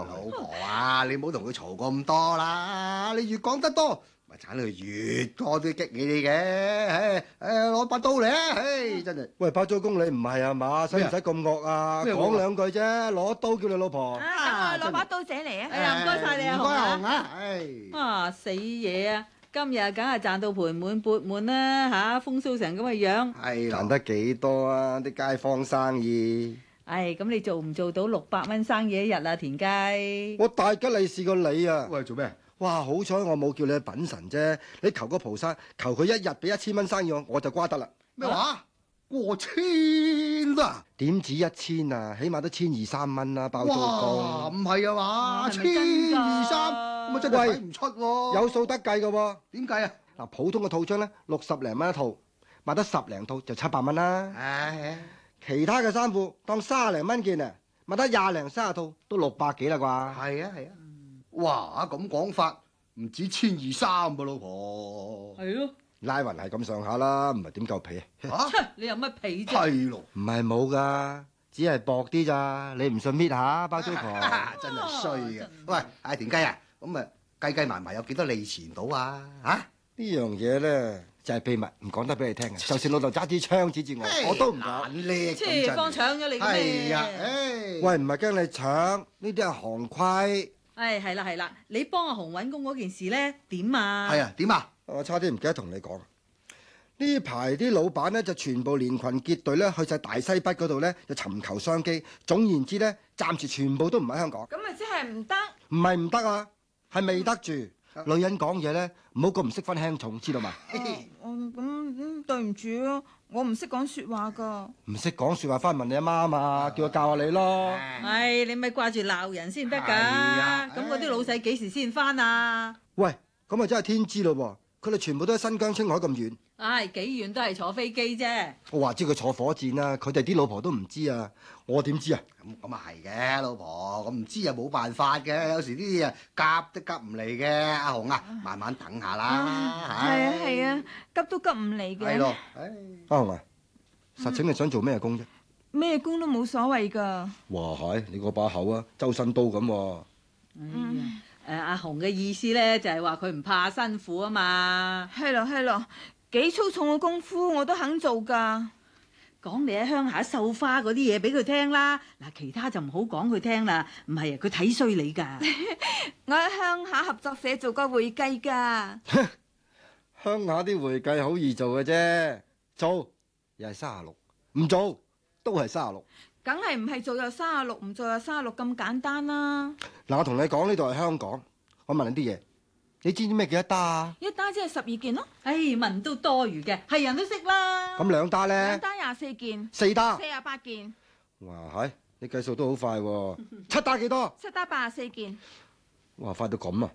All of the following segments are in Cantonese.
老婆啊，你唔好同佢嘈咁多啦，你越講得多，咪鏟佢越多啲激你嘅。攞把刀嚟啊！真係。 喂，包租公你唔係啊嘛？使唔使咁惡啊？講兩句啫，攞刀叫你老婆。 啊，等我攞把刀仔嚟啊！ 哎呀，唔該晒你啊， 唔該紅紅啊！ 啊，死嘢啊！今日梗係賺到盆滿缽滿啦嚇，風騷成咁嘅樣。 係賺得幾多啊？啲街坊生意。 唉，咁你做唔做到600蚊生意一日啊？田雞， 我大吉利是過你啊！ 喂，做咩？ 哇，好彩我冇叫你去品神啫。你求個菩薩，求佢一日俾1000蚊生意我就瓜得啦。 咩話？過千啦！ 點止1000啊？起碼都1200、3蚊啦，包租哇， 公。 唔係啊嘛係咪真㗎 ，1200、3，咁啊真係睇唔出喎。 有數得計㗎喎。 點計啊？ 嗱，普通嘅套裝咧60零蚊一套，賣得10零套就700蚊啦。 唉， 其他嘅衫褲當30零蚊件啊，賣得20零30套都600幾啦啩。 係啊係啊。哇，咁講法唔止1200、3噃，老婆。 係咯， 拉勻係咁上下啦，唔係點夠皮啊？ 嚇？ 你有乜皮啫？ 係咯。 唔係冇㗎，只係薄啲咋。你唔信搣下包租婆？ 真係衰嘅。喂，阿田雞啊，咁啊計埋有幾多利錢到啊？嚇？ 呢樣嘢咧就係秘密，唔講得俾你聽嘅。就算老豆揸支槍指住我都唔講。 懶叻咁切， 真係。 方搶咗你嘅咩？ 係啊， 喂，唔係驚你搶，呢啲係行規。 唉，係啦，你幫阿紅揾工嗰件事咧點啊？ 係啊，點啊？ 我差啲唔記得同你講。呢排啲老闆咧就全部連群結隊咧去晒大西北嗰度咧，就尋求商機。總言之咧，暫時全部都唔喺香港。 咁咪即係唔得。 唔係唔得啊，係未得住。女人講嘢咧，唔好咁唔識分輕重，知道嘛？ 咁對唔住啊，我唔識講説話㗎。 唔識講説話，翻問你阿媽啊嘛，叫佢教下你咯。 唉，你咪掛住鬧人先得㗎。 係啊咁嗰啲老細幾時先翻啊？ 喂，咁啊真係天知咯喎！佢哋全部都喺新疆青海咁遠。 唉，幾遠都係坐飛機啫。 我話知佢坐火箭啦，佢哋啲老婆都唔知啊，我點知啊？ 咁啊係嘅，老婆，我唔知啊冇辦法嘅，有時啲嘢夾都夾唔嚟嘅。阿紅啊，慢慢等下啦。 係啊，急都急唔嚟嘅。 係咯， 阿紅啊，實情你想做咩工啫？ 咩工都冇所謂㗎。 哇係，你嗰把口啊，周身刀咁喎。 阿紅嘅意思咧就係話佢唔怕辛苦啊嘛。 係咯，幾粗重嘅功夫我都肯做㗎。 講你喺鄉下繡花嗰啲嘢俾佢聽啦。嗱，其他就唔好講佢聽啦。唔係啊，佢睇衰你㗎。 我喺鄉下合作社做過會計㗎。 鄉下啲會計好易做嘅啫，做又係36，唔做都係36。 梗係唔係做又36，唔做又36咁簡單啦。 嗱，我同你講呢度係香港，我問你啲嘢，你知唔知咩幾多打啊？ 一打即係12件咯。 唉，問都多餘嘅，係人都識啦。 咁2打咧？ 兩打24件 ，4打。 48件。 哇係，你計數都好快喎。7打幾多 7打84件。 哇，快到咁啊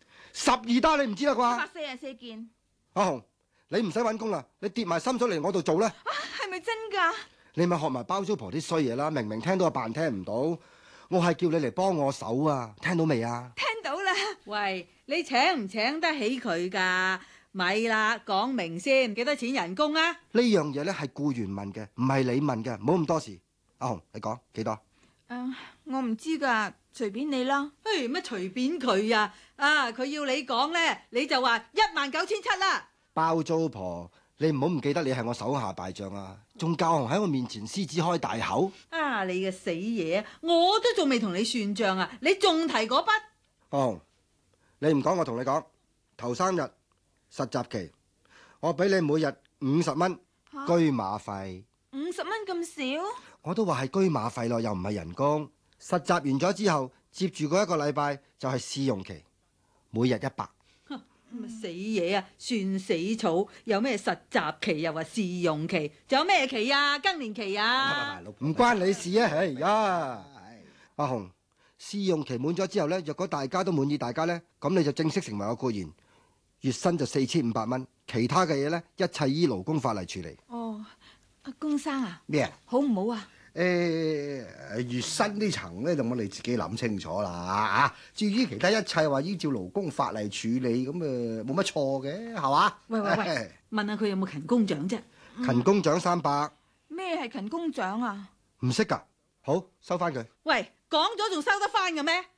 ！12打你唔知啦啩？ 144件。 阿紅，你唔使揾工啦，你跌埋心水嚟我度做啦。 係咪真㗎？ 你咪學埋包租婆啲衰嘢啦，明明聽到扮聽唔到，我係叫你嚟幫我手啊，聽到未啊？ 聽到啦。 喂，你請唔請得起佢㗎？咪啦，講明先，幾多錢人工啊？ 呢樣嘢咧係僱員問嘅，唔係你問嘅，唔好咁多事。阿紅，你講幾多？ 我唔知㗎，隨便你啦。 嘿，乜隨便佢啊？啊，佢要你講咧，你就話19700啦。 包租婆，你唔好唔記得你係我手下敗將啊！仲教紅喺我面前獅子開大口。 啊，你嘅死嘢，我都仲未同你算賬啊！你仲提嗰筆？ 阿紅，你唔講我同你講，頭3日實習期，我俾你每日50蚊車馬費。 50蚊咁少？ 我都話係車馬費咯，又唔係人工。實習完咗之後，接住嗰1個禮拜就係試用期，每日100。 死嘢啊！算死草，有咩實習期又話試用期，仲有咩期啊？更年期啊？ 唔關你事啊！唉呀，阿紅，試用期滿咗之後呢，若果大家都滿意大家呢，咁你就正式成為我僱員，月薪就4500蚊，其他嘅嘢呢，一切依勞工法例處理。 哦，阿公生啊， 咩啊？ 好唔好啊？ 月薪呢層咧就我哋自己諗清楚啦嚇。至於其他一切話依照勞工法例處理，咁冇乜錯嘅，係嘛？ 喂，問下佢有冇勤工獎啫？ 勤工獎300， 咩係勤工獎啊？ 唔識㗎，好收翻佢。 喂，講咗仲收得翻嘅咩？